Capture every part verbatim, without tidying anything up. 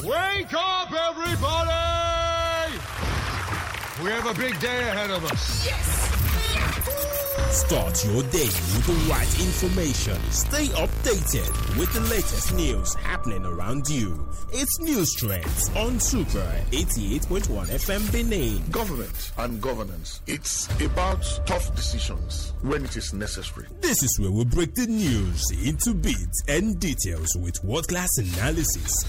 Wake up, everybody! We have a big day ahead of us. Yes! Start your day with the right information. Stay updated with the latest news happening around you. It's News Trends on Super eighty-eight point one F M Benin. Government and governance. It's about tough decisions when it is necessary. This is where we break the news into bits and details with world-class analysis.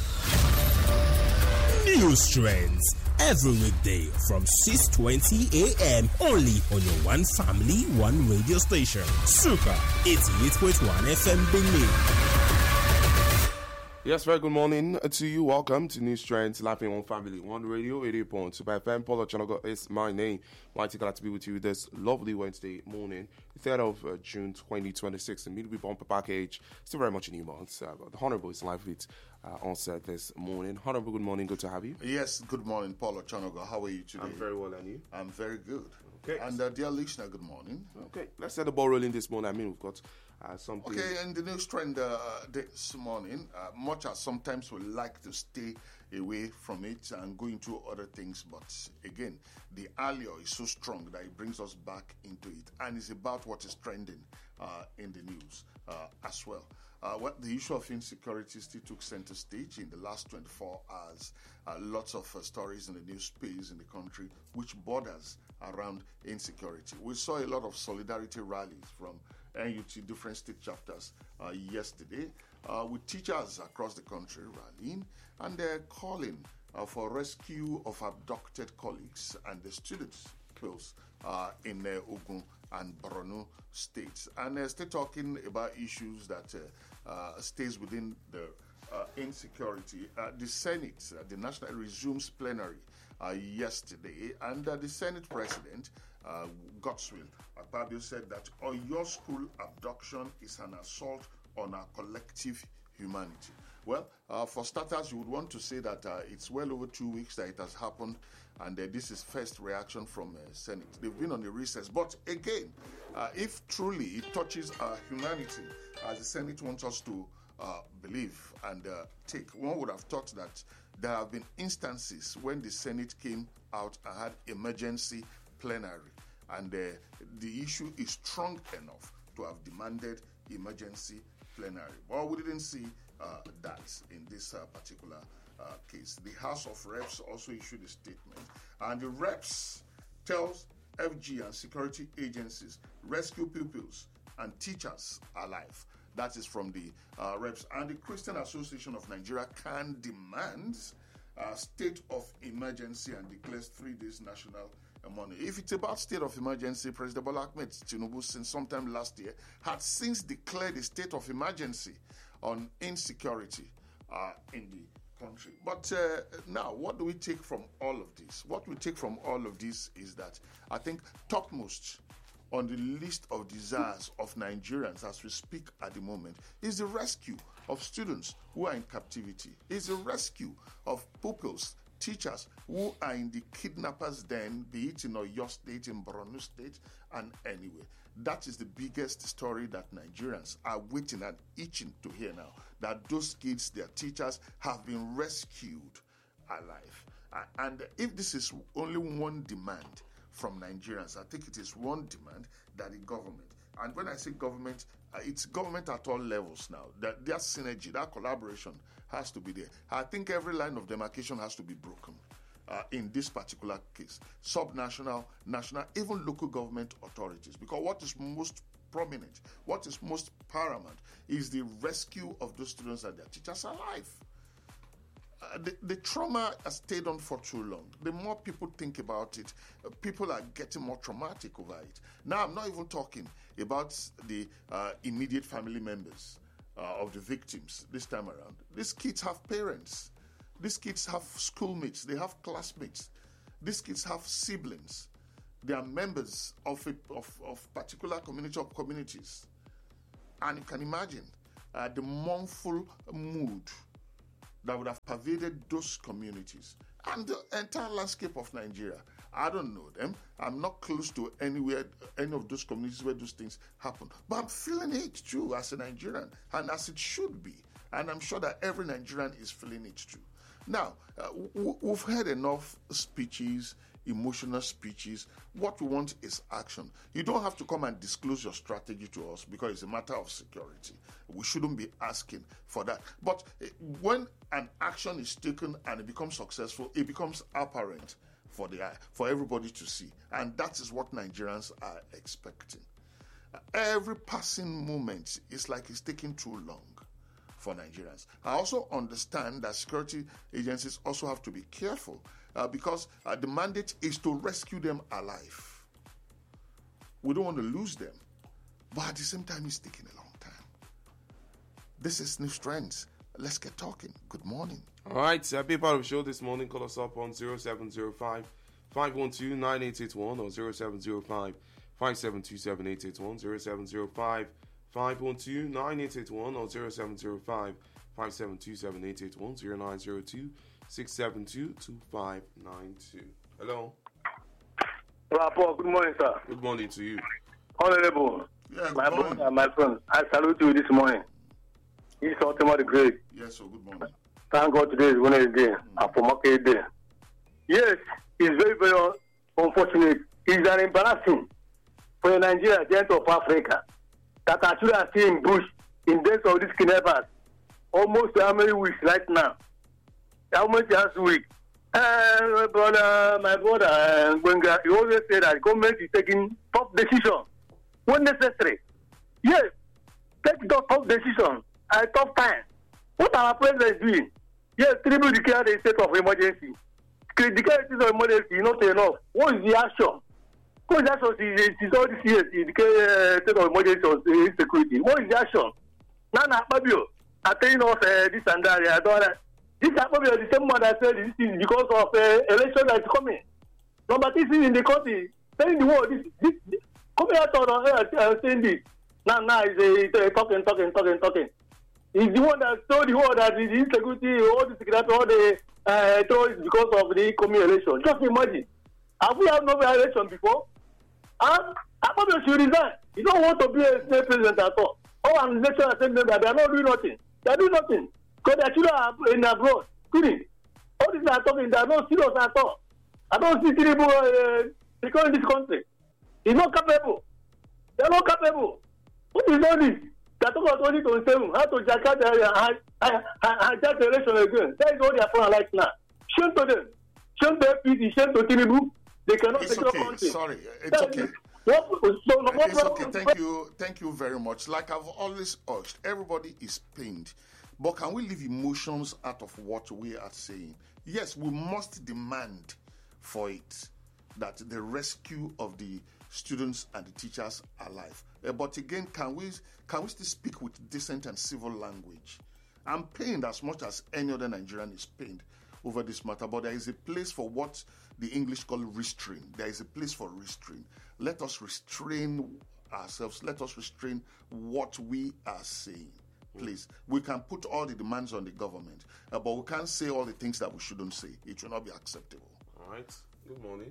News Trends. Every weekday from six twenty a.m. only on your one family, one radio station. Super eighty-eight point one F M Benin. Yes, very good morning to you. Welcome to News Trends, Laughing on Family, One Radio, eighty-eight point two F M. Paulo Chanogo is my name. Mighty glad to be with you this lovely Wednesday morning, the third of uh, June twenty twenty-six. The midweek bumper package, still very much a new month. Uh, the Honorable is live with uh, on set this morning. Honorable, good morning. Good to have you. Yes, good morning, Paulo Chanogo. How are you today? I'm very well, and you? I'm very good. Okay. And uh, dear listener, good morning. Okay, let's set the ball rolling this morning. I mean, we've got uh, something. Okay, and the news trend uh, this morning, uh, much as sometimes we like to stay away from it and go into other things, but again, the allure is so strong that it brings us back into it, and it's about what is trending uh, in the news uh, as well. Uh, what the issue of insecurity still took center stage in the last twenty-four hours. Uh, lots of uh, stories in the news space in the country which borders around insecurity. We saw a lot of solidarity rallies from N U T different state chapters uh, yesterday uh, with teachers across the country rallying, and they're calling uh, for rescue of abducted colleagues and the students close uh, in uh, Ogun and Borno states. And uh, still talking about issues that uh, uh, stays within the uh, insecurity. Uh, the Senate, uh, the National resumes plenary uh, yesterday, and uh, the Senate President, uh, Godswill Akpabio, said that Oyo school abduction is an assault on our collective humanity. Well, uh, for starters, you would want to say that uh, it's well over two weeks that it has happened, and uh, this is first reaction from uh, Senate. They've been on the recess. But again, uh, if truly it touches our humanity, as the Senate wants us to uh, believe and uh, take, one would have thought that there have been instances when the Senate came out and had emergency plenary, and uh, the issue is strong enough to have demanded emergency plenary. Well, we didn't see uh, that in this uh, particular uh, case. The House of Reps also issued a statement, and the Reps tells F G and security agencies rescue pupils and teachers alive. That is from the uh, Reps. And the Christian Association of Nigeria can demand a state of emergency and declares three days national money. If it's about state of emergency, President Bola Ahmed Tinubu, since sometime last year, had since declared a state of emergency on insecurity uh, in the country. But uh, now, what do we take from all of this? What we take from all of this is that I think topmost on the list of desires of Nigerians as we speak at the moment is the rescue of students who are in captivity, is the rescue of pupils, teachers who are in the kidnappers' den, be it in Oyo State, in Borno State, and anywhere. That is the biggest story that Nigerians are waiting and itching to hear now, that those kids, their teachers, have been rescued alive. Uh, and if this is only one demand from Nigerians, I think it is one demand that the government, and when I say government, uh, it's government at all levels now, that their synergy, that collaboration has to be there. I think every line of demarcation has to be broken uh, in this particular case. Subnational, national, even local government authorities. Because what is most prominent, what is most paramount is the rescue of those students and their teachers alive. Uh, the, the trauma has stayed on for too long. The more people think about it, uh, people are getting more traumatic over it. Now, I'm not even talking about the uh, immediate family members uh, of the victims this time around. These kids have parents. These kids have schoolmates. They have classmates. These kids have siblings. They are members of a of, of particular community or communities. And you can imagine uh, the mournful mood that would have pervaded those communities and the entire landscape of Nigeria. I don't know them. I'm not close to anywhere, any of those communities where those things happen. But I'm feeling it too as a Nigerian, and as it should be. And I'm sure that every Nigerian is feeling it too. Now, uh, w- we've heard enough speeches, emotional speeches. What we want is action. You don't have to come and disclose your strategy to us because it's a matter of security. We shouldn't be asking for that. But uh, when an action is taken and it becomes successful, it becomes apparent for the eye, for everybody to see. And that is what Nigerians are expecting. Uh, every passing moment is like it's taking too long for Nigerians. I also understand that security agencies also have to be careful uh, because uh, the mandate is to rescue them alive. We don't want to lose them, but at the same time, it's taking a long time. This is New Strengths. Let's get talking. Good morning. All right, uh, be part of the show this morning. Call us up on zero seven zero five, five one two, nine eight eight one or zero seven zero five, five seven two, seven eight eight one, zero seven zero five, five one two, nine eight eight one or zero seven zero five, five seven two, seven eight eight one, zero nine zero two, six seven two, two five nine two. Hello. Rapport, good morning, sir. Good morning to you. Honorable, Yeah, good my morning. brother, my friend, I salute you this morning. It's Ultimate the Great. Yes, so good morning. Thank God today is Wednesday, mm. and for market day. Yes, it's very, very unfortunate. It's an embarrassing for the Nigeria, giant of Africa, that actually are still in bush in days of these kidnappers. Almost how many weeks right now? How much last week? Uh, my brother, my brother, uh, Gwenga, he always say that government is taking tough decision when necessary. Yes, take the tough decision at a tough time. What our president is doing? Yes, Tinubu declared a state of emergency. Declared a state of emergency is not enough. What is the action? What is the action? It is all this year. He declared a state of emergency on insecurity. What is the action? Nana Fabio are telling us uh, this and that. I don't know. This is probably the same one that said this is because of uh, election that is coming. Number three is in the country saying the word. This, this, this coming out of uh, uh, saying this. Now, now is uh, uh, talking, talking, talking, talking. He's the one that told the world that the insecurity, all the security, all the uh, terrorists because of the coming election. Just imagine. Have we had no election before? And I probably should resign. You don't want to be a state president at all. Oh, and election are saying that they are not doing nothing. They are doing nothing. Because their children are in abroad. Kidding. All these are talking, they are not serious at all. I don't see Tinubu uh, securing this country. He's not capable. They are not capable. What is all this? They are talking about twenty twenty-seven. How to jack out the hijack the election again. That is all they are playing like now. Shame to them. Shame to F P C. Shame to Tinubu. They cannot It's secure okay. country. What? It's okay. What, so, no, It's okay. Thank you. Thank you very much. Like I've always urged, everybody is pained. But can we leave emotions out of what we are saying? Yes, we must demand for it that the rescue of the students and the teachers alive. Uh, but again, can we can we still speak with decent and civil language? I'm pained as much as any other Nigerian is pained over this matter, but there is a place for what the English call restraint. There is a place for restraint. Let us restrain ourselves. Let us restrain what we are saying. Please, we can put all the demands on the government, uh, but we can't say all the things that we shouldn't say. It will not be acceptable. All right. Good morning.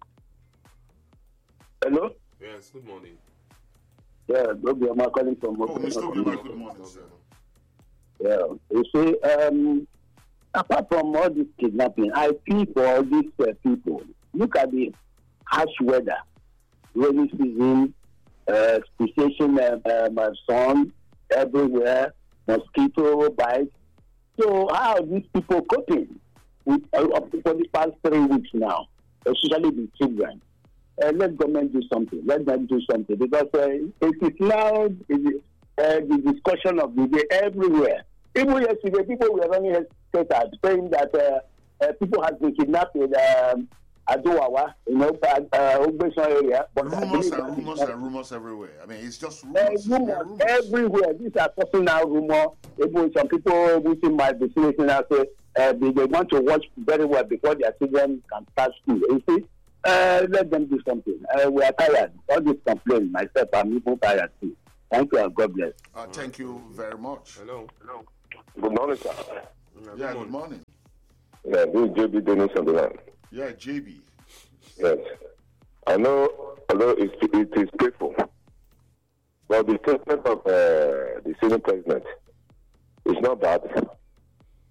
Hello? Yes, good morning. Yeah, Bobby, I'm calling from... Oh, Mister Obioma, good morning, sir. Yeah, you see, um, apart from all this kidnapping, I feel for all these uh, people. Look at the harsh weather, rainy season, uh, precipitation, uh, um, sun everywhere, mosquito bites. So how are these people coping with, uh, for the past three weeks now, especially the children? Uh, let government do something. Let them do something because uh, it is now it, uh, the discussion of the day everywhere. Even yesterday, people were running stated saying that uh, uh, people have been kidnapped in um, Adowawa, you know, uh, Ogbeshan area. But rumors and rumors and rumors everywhere. I mean, it's just rumors. Uh, rumors, rumors. Everywhere. These are talking now rumor. Even some people within my vicinity now say uh, they, they want to watch very well before their children can start school. You see, uh, let them do something. Uh, we are tired. All this complaint, myself, I'm even tired too. Thank you and God bless. Uh, thank you very much. Hello. Hello. Good morning, sir. Yeah, Yeah, good morning. Yeah, this is J B Dennis on the line. Yeah, J B. Yes. I know, although it, it is painful, but the statement of uh, the sitting president is not bad.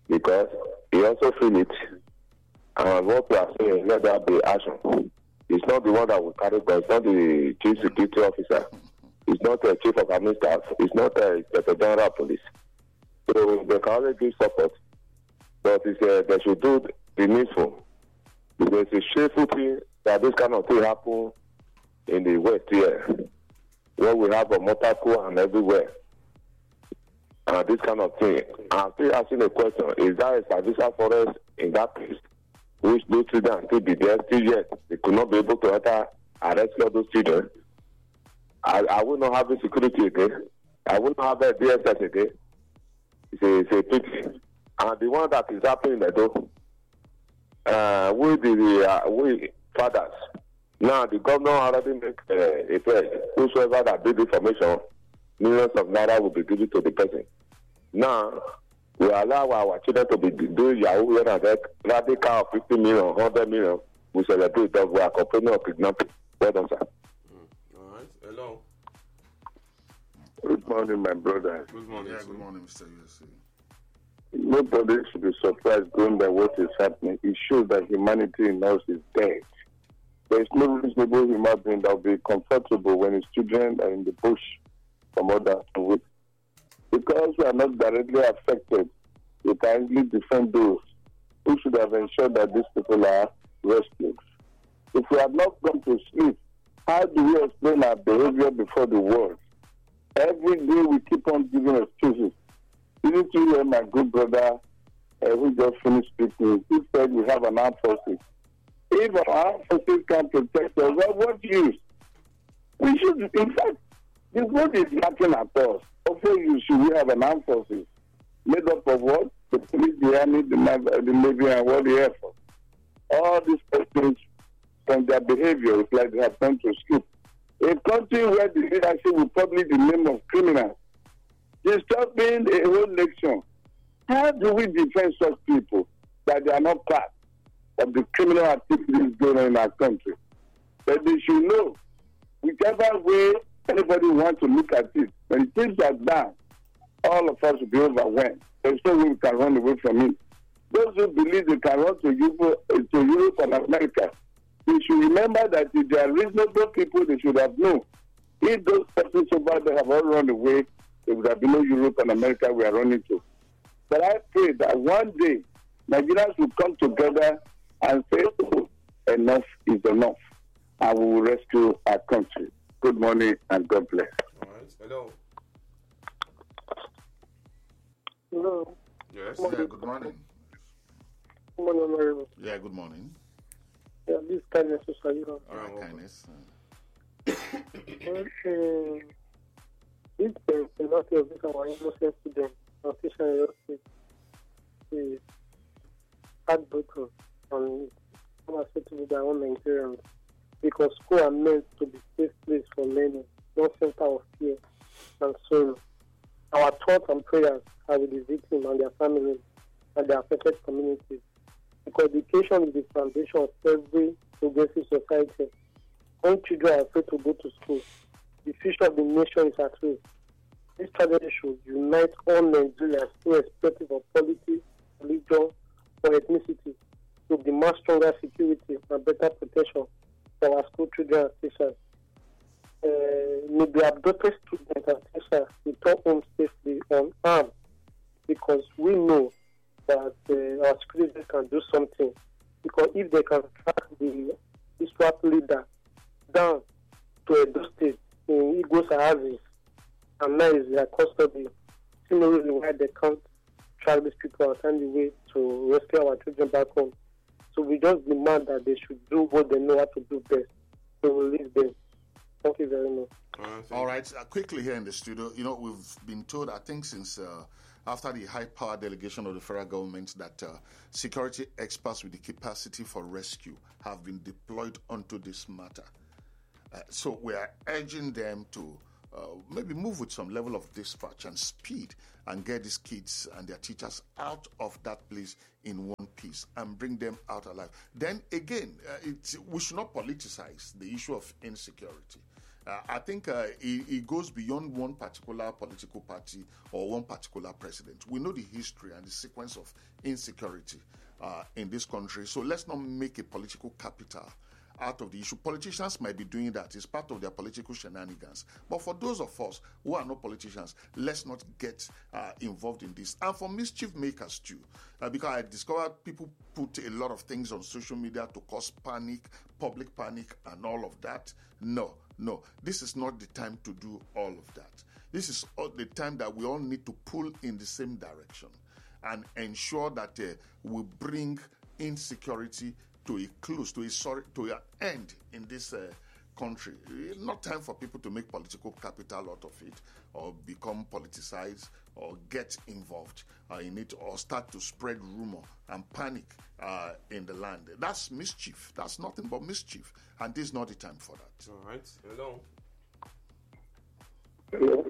because he also feel it. And what we are saying, let there be action. It's not the one that will carry gun. It's not the chief security officer. It's not the chief of army staff. It's not the general police. So they can only give support. But it's, uh, they should do the needful. Because it's shameful thing that this kind of thing happen in the West here, where we have a motorco and everywhere. And this kind of thing. I'm still asking a question. Is there a Sambisa forest in that place? Which those children still be there still yet? They could not be able to enter arrest all those children. I, I will not have a security again. I will not have a D S S again. It's a, it's a pity. And the one that is happening though, uh, we the uh, we fathers. Now the governor already make uh, a pledge. Whosoever that did information, millions of naira will be given to the person. Now we allow our children to be doing Yahoo and that radical of fifty million, one hundred million. We celebrate that we are complaining of kidnapping. Well done, sir. Mm. All right. Hello. Good morning, my brother. Good morning. Yeah, good morning, Mister U S A. Nobody should be surprised going by what is happening. It shows that humanity in us is dead. There is no reasonable human being that will be comfortable when his children are in the bush from others to wait. Because we are not directly affected, we can easily defend those who should have ensured that these people are rescued. If we have not gone to sleep, how do we explain our behavior before the world? Every day we keep on giving excuses. Didn't you hear my good brother uh, who just finished speaking? He said we have an armed forces. If our armed forces can protect us, well, what use? We should, in fact, this world is lacking at us. Of what use should we have an armed forces? Made up of what? The police, the army, the navy, and what the air force. All these persons, from their behavior, it's like they have gone to sleep. A country where the leadership will publish the name of criminals, disturbing a whole nation. How do we defend such people that they are not part of the criminal activities going on in our country? But they should know, whichever way anybody wants to look at it, when things are down, all of us will be overwhelmed. There's no way we can run away from it. Those who believe they can run to Europe, to Europe and America, they should remember that if they are reasonable people, they should have known. If those persons over there have all run away, there would have been no Europe and America we are running to. But I pray that one day, Nigerians will come together and say, oh, enough is enough, and we will rescue our country. Good morning and God bless. All right. Hello. Hello. Yes. Yeah, good morning. Good morning, Honorable. Yeah, good morning. Yeah, this kindness is for you. All right, kindness. Well, uh, this is not of this our innocent student, our teacher in your state, is heartbroken and I'm said to be their own Nigerians because school are meant to be a safe place for learning, not center of fear and sorrow. Our thoughts and prayers are with the victims and their families and the affected communities. Because education is the foundation of every progressive society. When children are afraid to go to school, the future of the nation is at risk. This tragedy should unite all Nigerians, irrespective of politics, religion, or ethnicity, to demand stronger security and better protection for our school children and teachers. Uh, may the abducted students and teachers return home safely unarmed, because we know that uh, our schools can do something. Because if they can track the ISWAP leader down to Edo State in Igbo Sahazis, and now is their custody, see no reason why they can't track these people out and the way to rescue our children back home. So we just demand that they should do what they know how to do best to release them. Thank you very much. Uh, All right, uh, quickly here in the studio, you know, we've been told, I think since uh, after the high power delegation of the federal government, that uh, security experts with the capacity for rescue have been deployed onto this matter. Uh, so we are urging them to uh, maybe move with some level of dispatch and speed and get these kids and their teachers out of that place in one piece and bring them out alive. Then again, uh, it's, we should not politicize the issue of insecurity. Uh, I think uh, it, it goes beyond one particular political party or one particular president. We know the history and the sequence of insecurity uh, in this country. So let's not make a political capital out of the issue. Politicians might be doing that. It's part of their political shenanigans. But for those of us who are not politicians, let's not get uh, involved in this. And for mischief makers too, uh, because I discovered people put a lot of things on social media to cause panic, public panic, and all of that. No, no. This is not the time to do all of that. This is the time that we all need to pull in the same direction and ensure that uh, we bring insecurity to a close, to a sorry, to an end in this uh, country. Not time for people to make political capital out of it, or become politicized, or get involved uh, in it, or start to spread rumor and panic uh, in the land. That's mischief. That's nothing but mischief, and this is not the time for that. All right. Hello. Hello.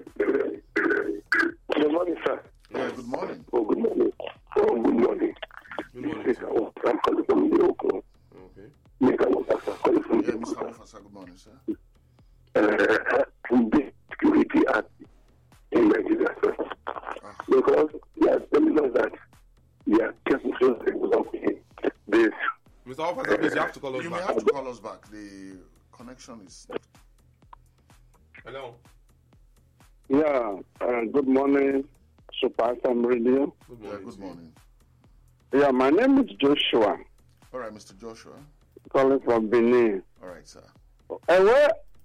Good morning, sir. Yeah, good morning. Oh, good morning. Oh, good morning. Good morning. This is our I'm calling from Yoko. Okay. Mister Wafasa, calling from Yeah, Mister Wafasa, good morning, sir. Uh, the Security Act in Nigeria, sir. Ah. Because they are telling us that they are keeping close developing this. Mister Officer, please, you have to call us You may back. have to call us back. The connection is. Hello. Yeah, uh, good morning, Super F M Radio. Good Yeah, morning. good to you. morning. Yeah, my name is Joshua, All right, Mister Joshua. calling from Benin. All right, sir. Uh, well,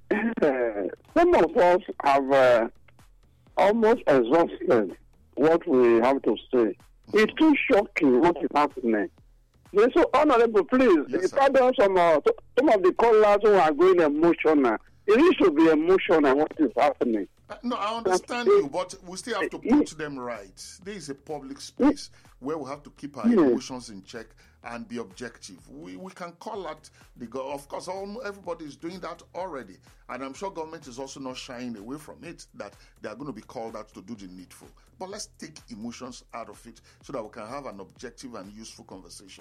some of us have uh, almost exhausted what we have to say. It's too shocking what is happening. Yeah, so, Honorable, please, Yes, sir. pardon some, uh, some of the callers who are going emotional. It needs to be emotional what is happening. Uh, no, I understand you, but we still have to put them right. This is a public space where we have to keep our Yeah. emotions in check and be objective. We we can call out the go. Of course, all, everybody is doing that already, and I'm sure government is also not shying away from it. That they are going to be called out to do the needful. But let's take emotions out of it so that we can have an objective and useful conversation.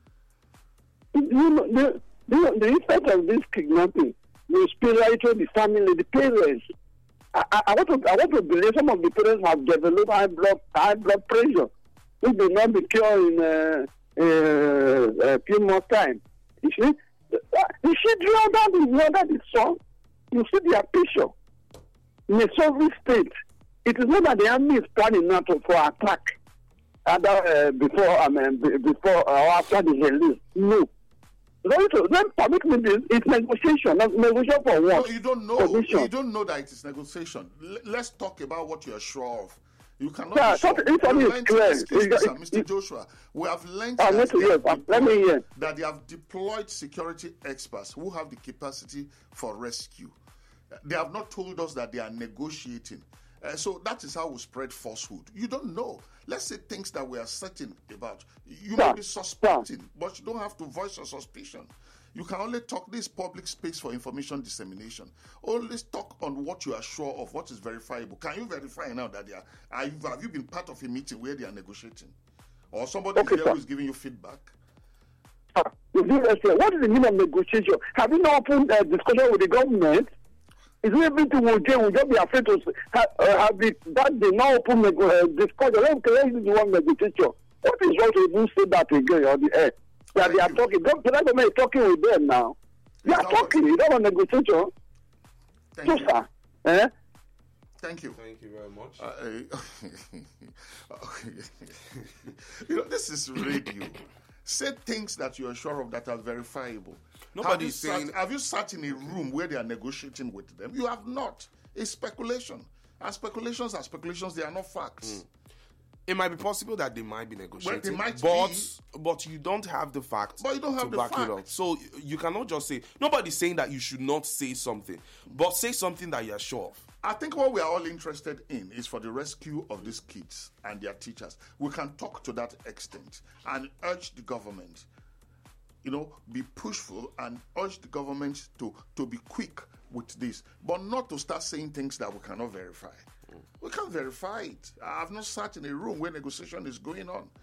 You know, the, the, the effect of this kidnapping will spill right to the family, the parents. I, I, I want to I want to believe some of the parents have developed high blood high blood pressure, which will not be cured in uh, uh, a few more time. You see, you see, draw down the mother, the son. You see their picture in a sovereign state. It is not that the army is planning now to, for attack, either uh, before I mean b- before or after the release. No. Then permit me this. It's negotiation. Not negotiation for No, what? you don't know. Position. You don't know that it is negotiation. L- let's talk about what you are sure of. You cannot Yeah, be sure. something- something We is have learned- clear. Excuse me, It's- sir, it- Mister it- Joshua. We have learned Ah, that, let me they hear. have Let me deployed- hear. that they have deployed security experts who have the capacity for rescue. They have not told us that they are negotiating. Uh, so that is how we spread falsehood. You don't know. Let's say things that we are certain about. You may Sir, be suspecting, but you don't have to voice your suspicion. You can only talk this public space for information dissemination. Always talk on what you are sure of, what is verifiable. Can you verify now that they are, are you, have you been part of a meeting where they are negotiating? Or somebody Okay, is there sir. who is giving you feedback? Ah, is it, uh, what is the meaning of negotiation? Have you not opened a discussion with the government? Is it everything will just, will just be afraid to have, uh, have the, that they now open nego- uh, discussion? Let me this one negotiation. What is wrong to even say that again on the air? That they are Thank you. talking. Don't, the government is talking with them now. They Is are that what- talking. You don't want negotiation. Thank So, you. sir. Eh? Thank you. Thank you very much. Uh, you know, this is radio. Say things that you are sure of that are verifiable. Nobody have you is saying- Sat, have you sat in a room where they are negotiating with them? You have not. It's speculation. And speculations are speculations. They are not facts. It might be possible that they might be negotiating, might but be. but you don't have the facts. But you don't have to the back it up. facts. So you cannot just say. Nobody's saying that you should not say something, but say something that you're sure of. I think what we are all interested in is for the rescue of these kids and their teachers. We can talk to that extent and urge the government, you know, be pushful and urge the government to, to be quick with this, but not to start saying things that we cannot verify. We can't verify it. I've not sat in a room where negotiation is going on.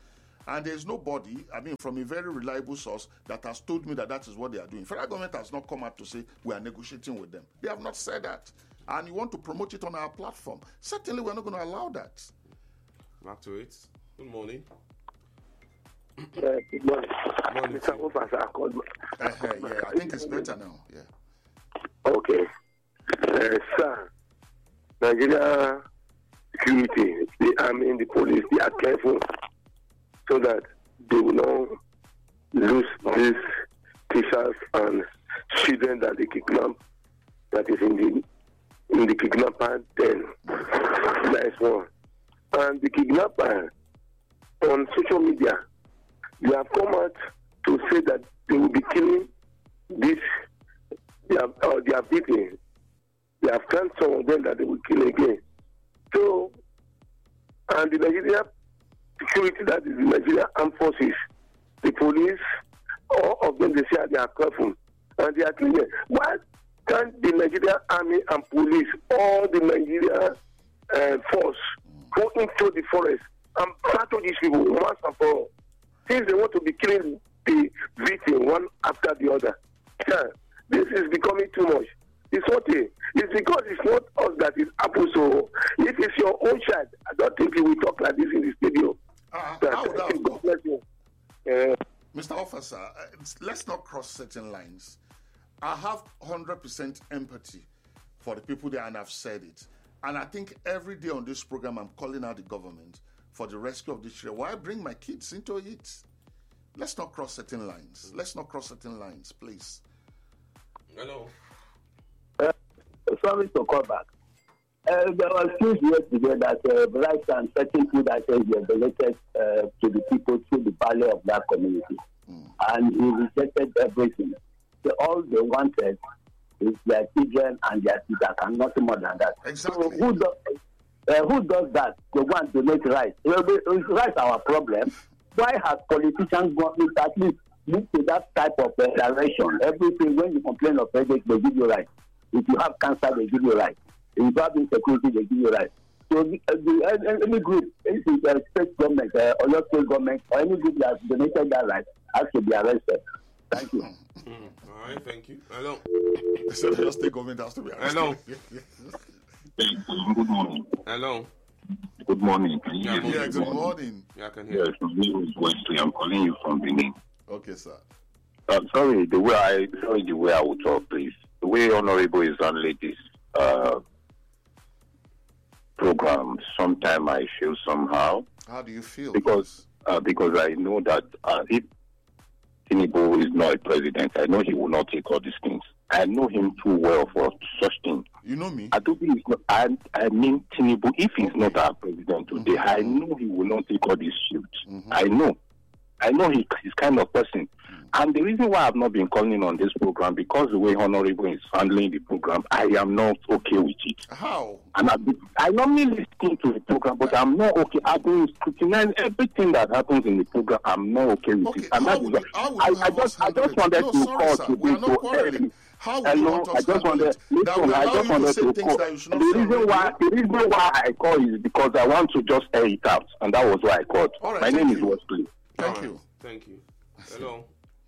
And there's nobody, I mean, from a very reliable source that has told me that that is what they are doing. Federal government has not come out to say we are negotiating with them. They have not said that. And you want to promote it on our platform. Certainly, we're not going to allow that. Back to it. Good morning. Uh, good morning. Morning. Mister Officer, I called. Uh, yeah, I think it's better now. Yeah. Okay. Uh, sir, Nigeria security, the army and the police, they are careful so that they will not lose these teachers and children that they kidnap, that is in the in the kidnapper den. Nice one. And the kidnapper on social media, they have come out to say that they will be killing this, they have, uh, they have beaten. They have found some of them that they will kill again. So, and the Nigeria security, that is the Nigeria armed forces, the police, all of them, they say they are careful and they are clear. Why can't the Nigeria army and police, all the Nigeria uh, force, go into the forest and battle these people once and for all? Since they want to be killing the victim one after the other. Yeah, this is becoming too much. It's what it, it's because it's not us that is Apple. So if it's your own child, I don't think you will talk like this in the studio. Uh, That- how would that God go? bless you. Uh, Mister Officer, uh, it's- let's not cross certain lines. I have one hundred percent empathy for the people there, and I've said it. And I think every day on this program, I'm calling out the government for the rescue of the children. Why bring my kids into it? Let's not cross certain lines. Let's not cross certain lines, please. Hello. Sorry to call back. Uh, there was news yesterday that uh, rice and certain food items were donated uh, to the people through the value of that community. Mm. And he rejected everything. So all they wanted is their children and their teachers and nothing more than that. Exactly. So who, do, uh, who does that? They want to donate rice. Is rice our problem? Why have politicians gone at least look to that type of uh, direction? Everything, when you complain of headache, they give you rice. If you have cancer, they give you rice. If you have insecurity, they give you rice. So the, uh, the, uh, any group, if it's a state government uh, or your state government or any group that has donated that rice has to be arrested. Thank you. Mm. All right, thank you. Hello. So the state government has to be arrested. Hello. Good morning. Hello. Good morning. Can you Yeah, hear me? Yeah, good morning. Yeah, I can hear. Yes, my name is Wesley. I'm calling you from Benin. Okay, sir. Uh, sorry, the way I sorry the way I will talk, please. The way Honorable is handling this uh, program, sometimes I feel somehow How do you feel? because uh, because I know that uh, if Tinubu is not a president, I know he will not take all these things. I know him too well for such things. You know me? I don't think it's not, I, I mean Tinubu, if he's Okay. not our president today, Mm-hmm. I know he will not take all these suits. Mm-hmm. I know. I know he, he's kind of person. And the reason why I've not been calling on this program, because the way Honorable is handling the program, I am not okay with it. How? And I've been, I normally listen to the program, but I'm not okay. I've been scrutinizing everything that happens in the program. I'm not okay with Okay, it. And how that is would why you, how would I, you I have us just, I handle just it? wanted No, to sorry, call sir. to We are be not so quarreling. early. How would you Hello, want us I just handle wanted, it? That listen, will I allow just you to wanted say to things call. that you should The not say on reason why, radio. the reason why I call is because I want to just air it out, and that was why I called. All right, My thank name you. is Wesley. Thank All right, you. Thank you. Hello.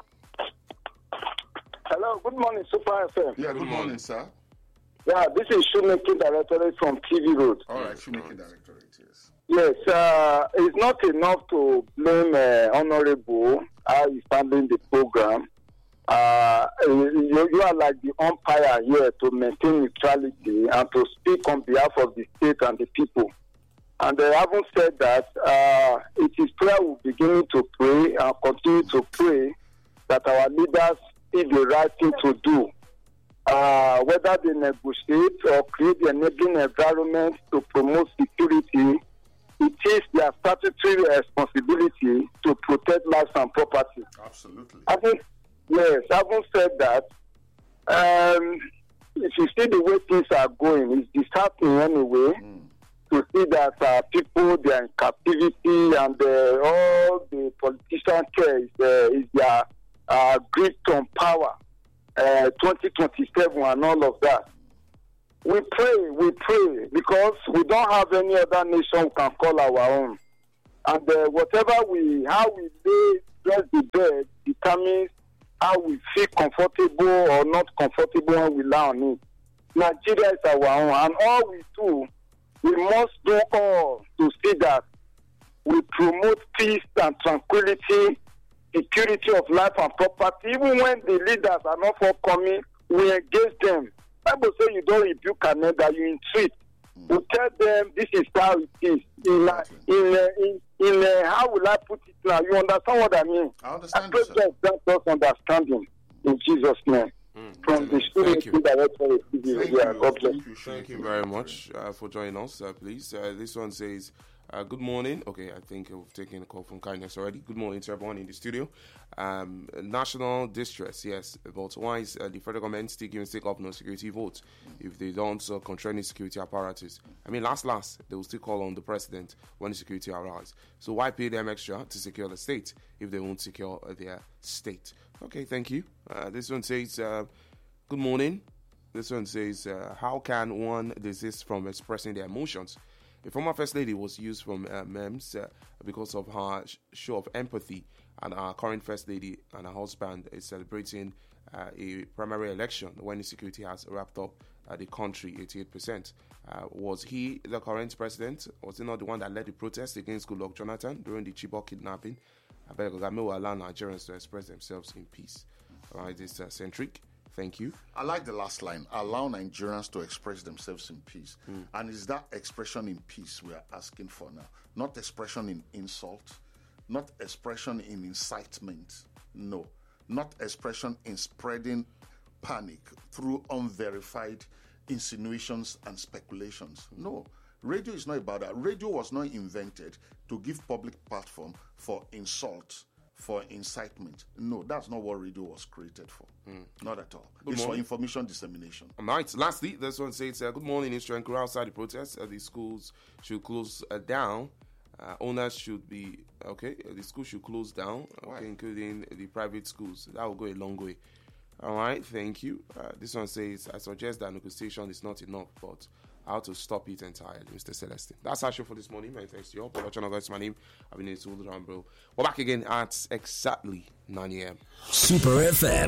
hello, good morning, Super F M. Yeah, good morning. morning, sir. Yeah, this is Shoemaking Directorate from T V Road. All right, Shoemaking Directorate, yes. Yes, uh, it's not enough to blame uh, Honorable how he's handling the program. Uh, you, you are like the umpire here to maintain neutrality and to speak on behalf of the state and the people. And uh, having said that, uh, it is prayer we're beginning to pray and continue to pray that our leaders see the right thing to do. Uh, whether they negotiate or create the enabling environment to promote security, it is their statutory responsibility to protect lives and property. Absolutely. Having, yes, having said that, um, if you see the way things are going, it's disheartening anyway Mm. to see that uh, people, they are in captivity and uh, all the politicians care is, uh, is their uh, grip on power, uh, twenty twenty-seven and all of that. We pray, we pray, because we don't have any other nation we can call our own. And uh, whatever we, how we lay, dress the bed determines how we feel comfortable or not comfortable when we lie on it. Nigeria is our own, and all we do, we must do all to see that we promote peace and tranquility, security of life and property. Even when the leaders are not forthcoming, we engage them. Bible says you don't rebuke another, you entreat. We tell them this is how it is. In uh, in uh, in, in uh, how will I put it now? You understand what I mean? I understand. I pray God grant us understanding in Jesus' name. Mm. From the student to director, yeah, God bless you. Thank you very much uh, for joining us, uh, please. Uh, this one says, uh, good morning. Okay, I think we've taken a call from Kindness already. Good morning to everyone in the studio. Um, national distress, yes, but why is uh, the federal government still giving state governors security votes if they don't uh, control any security apparatus? I mean, last, last, they will still call on the president when the security arrives. So why pay them extra to secure the state if they won't secure uh, their state? Okay, thank you. Uh, this one says, uh, good morning. This one says, uh, how can one desist from expressing their emotions? A former First Lady was used from uh, memes uh, because of her sh- show of empathy, and our current First Lady and her husband is celebrating uh, a primary election when the security has wrapped up uh, the country eighty-eight percent. Uh, was he the current president? Was he not the one that led the protest against Goodluck Jonathan during the Chibok kidnapping? I beg Kagame will allow Nigerians to express themselves in peace. All right, this is uh, Centric. Thank you. I like the last line. Allow Nigerians to express themselves in peace. Mm. And it's that expression in peace we are asking for now. Not expression in insult. Not expression in incitement. No. Not expression in spreading panic through unverified insinuations and speculations. No. Radio is not about that. Radio was not invented to give public platform for insult, for incitement. No, that's not what radio was created for. Mm. Not at all. Good it's morning. For information dissemination. All right. Lastly, this one says, uh, good morning, it's Tranquil. Outside the protest, uh, the schools should close uh, down. Uh, owners should be, okay, uh, the school should close down, okay, including the private schools. That will go a long way. All right, thank you. Uh, this one says, I suggest that negotiation is not enough, but how to stop it entirely, Mister Celestine. That's our show for this morning. Many thanks to you all. Production of my name. I've been able to bro. We're back again at exactly nine a.m. Super F M.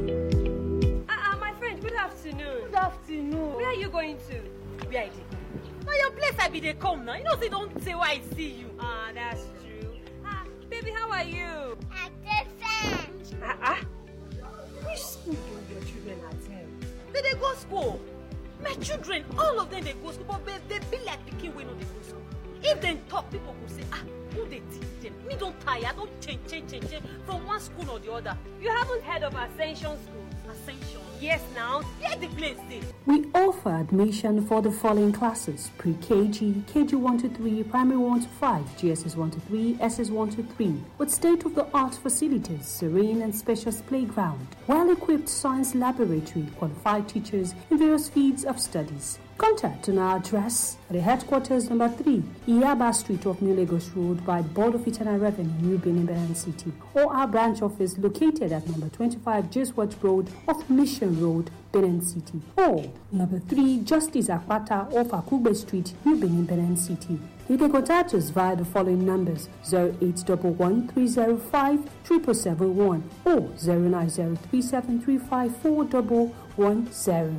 Ah, uh, my friend, good afternoon. Good afternoon. Where are you going to? Where I did? Now your place I be they come now. You know, they don't say why I see you. Ah, that's true. Ah, baby, how are you? I'm different. Ah, ah. Which school do your children attend? They they go school. My children, all of them, they go school, but they, they be like picking when they go school. If they talk, people will say, ah, who they teach them? Me don't tire, don't change, change, change, change from one school or the other. You haven't heard of Ascension School? Ascension? Yes, now. Where the place is? We offer admission for the following classes: pre-K G, K G one to three, primary one to five, G S S one to three, S S one to three, with state-of-the-art facilities, serene and spacious playground, well-equipped science laboratory, qualified teachers in various fields of studies. Contact on our address at the headquarters number three, Iyaba Street off New Lagos Road by Board of Internal Revenue, New Benin, Benin City, or our branch office located at number twenty-five, Jeswat Road off Mission Road, Benin City, or number three, Justice Akwata off Akugbe Street, New Benin, Benin City. You can contact us via the following numbers: zero eight one one, three zero five, seven seven seven one or zero nine zero three seven three five four one one zero.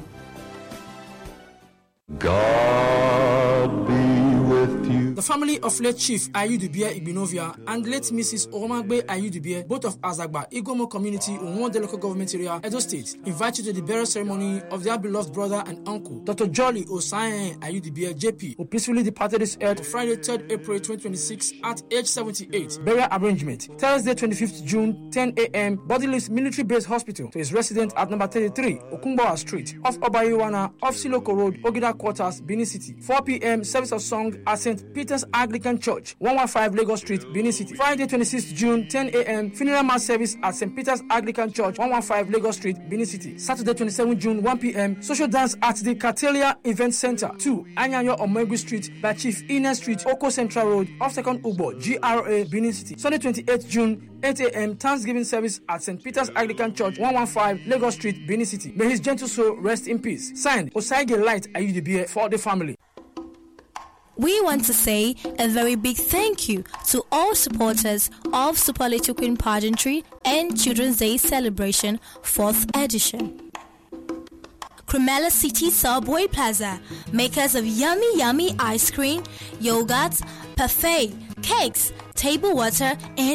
God be with you. The family of late Chief Ayudubie Igbinovia and late Missus Oromagbe Ayudubie, both of Azagba, Igomo community in one local government area, Edo State, invite you to the burial ceremony of their beloved brother and uncle, Doctor Jolly Osayen Ayudubie J P, who peacefully departed this earth Friday, third April twenty twenty-six at age seventy-eight. Burial arrangement: Thursday, twenty-fifth June, ten a.m. Body leaves Military Base Hospital to his residence at number thirty-three, Okumbawa Street, off Obayiwana, off Siloko Road, Ogida Quarters, Benin City. four p.m. service of song at Saint Peter's Anglican Church, one fifteen Lagos Street, Benin City. Friday, twenty-sixth June, ten a.m. funeral mass service at Saint Peter's Anglican Church, one fifteen Lagos Street, Benin City. Saturday, twenty-seventh June, one p.m. social dance at the Catelia Event Center, two Anyanyo Omegu Street by Chief Ines Street, Oko Central Road, off second Ubo, G R A, Benin City. Sunday, twenty-eighth June, eight a.m. Thanksgiving service at Saint Peter's Anglican Church, one fifteen Lagos Street, Benin City. May his gentle soul rest in peace. Signed, Osaige Light Ayudubie for the family. We want to say a very big thank you to all supporters of Super Little Queen Pageantry and Children's Day Celebration fourth edition. Cremella City Subway Plaza, makers of yummy yummy ice cream, yogurts, parfait, cakes, table water, and